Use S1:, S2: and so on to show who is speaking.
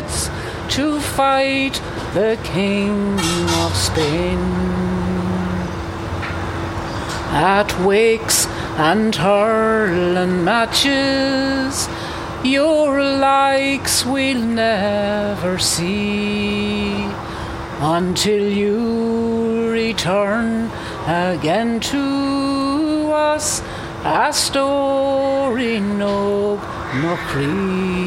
S1: armies to fight the King of Spain. At wakes and hurling matches, your likes we'll never see, until you return again to us, Astoria, Knob, Knockcree.